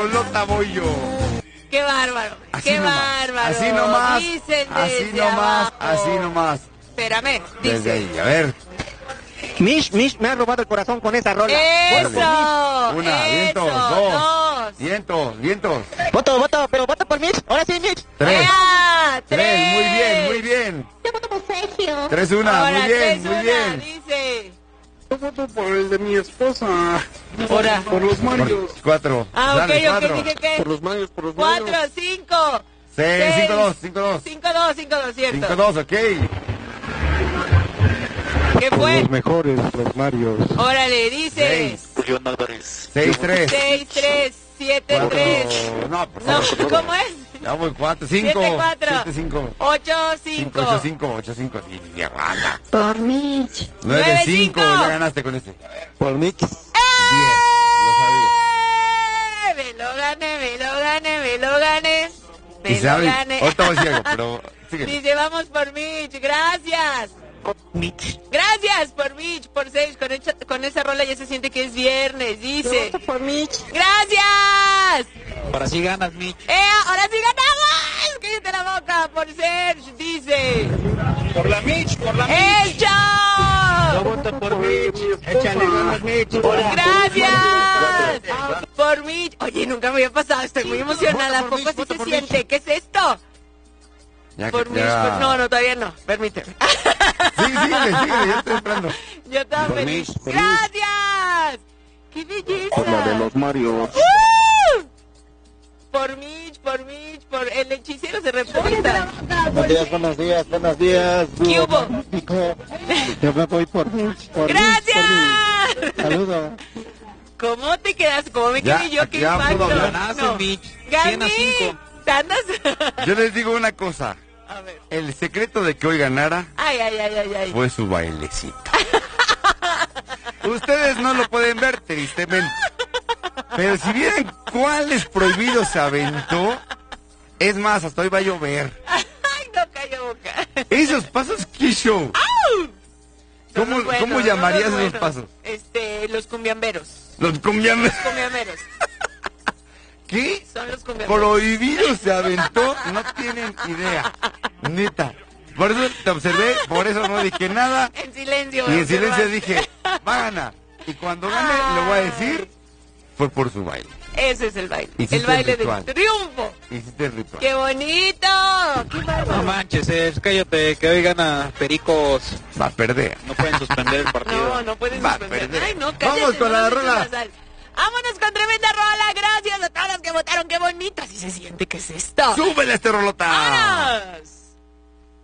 Rolota voy yo. Qué bárbaro, qué bárbaro. Así nomás, dicen así desde nomás, abajo. así nomás. Espérame, Desde dice. ahí, a ver. Mish, me ha robado el corazón con esa rola. Eso, Una, vientos, dos. Vientos. Voto, pero voto por Mish. Ahora sí, Mish. Tres. Tres. Muy bien. Yo voto por Sergio. 3-1, Ahora, muy bien, 3-1, dice. Yo voto por el de mi esposa. Ahora. Por los Marios. 4. Ah, ok, dije que. Por los Marios. 4, 5. 5-2, 5-2, ¿cierto? 5-2, ok. ¿Qué fue? mejores, los Marios. Órale, dice. 6-3. 6-3, 7-3. No, por No, favor. ¿cómo es? Ya voy 4-5. 7-4. 7-5. 8-5. 8-5. Sí, ya aguanta. Por Mitch. 9-5. Ya ganaste con este. Por Mitch. 10. Lo sabía. Me lo gané. Y sabe, ahorita voy a decir algo, pero sigue. Dice, vamos por Mitch, gracias. Gracias por Mitch, por 6. Con esa rola ya se siente que es viernes, dice. Por Mitch. Gracias. Ahora sí ganas, Mish. Ahora sí ganamos. Cállate la boca por Serge, dice. Por la Mitch. ¡El show! Voto por Mish. Échale ganas, Mish. Gracias por Mitch. Oye, nunca me había pasado, estoy muy emocionada. ¿A poco así se siente? ¿Qué es esto? Por Mitch, no, todavía no, permíteme. Sí, síguele, ya estoy esperando. Yo estaba Por feliz. Mitch, por ¡Gracias! ¡Qué belleza! Por la de los Marios. Por Mitch, por el hechicero se reporta. Buenos días. ¿Qué hubo? Yo me voy por Mitch. ¡Gracias! Saludos. ¿Cómo te quedas? ¿Cómo me Ya, quedé yo? ¡Qué ya impacto! pudo hablar. Ganaste, No. Mitch. Gané. 100-5. ¿Andas? Yo les digo una cosa. A ver. El secreto de que hoy ganara Ay. fue su bailecito. Ustedes no lo pueden ver, tristemente. Pero si vieran cuáles prohibidos se aventó, es más, hasta hoy va a llover. Ay, no cayó boca. Esos pasos, ¿qué show? Son los buenos, ¿Cómo son llamarías los esos buenos. pasos? Los cumbiamberos. Los cumbiambes. Cumbiamberos. ¿Qué? Son los cumbiamberos. Prohibido se aventó, no tienen idea. Neta. Por eso te observé, por eso no dije nada. En silencio. Y en silencio observaste. dije, va a ganar. Y cuando gane, lo voy a decir, fue por su baile. Ese es el baile. Hiciste El baile el ritual. del triunfo. Hiciste el ritual. ¡Qué bonito! ¡Qué bárbaro! No manches, cállate, que hoy gana Pericos. Va a perder. No pueden suspender el partido. No puedes Va a suspender. perder. Ay, no, cállate. Vamos con no la nos eches rola. sal. Vámonos con tremenda rola. Gracias a todos los que votaron. ¡Qué bonito! Así se siente. ¿Qué es esto? ¡Súbele este rolota! ¡Ahora!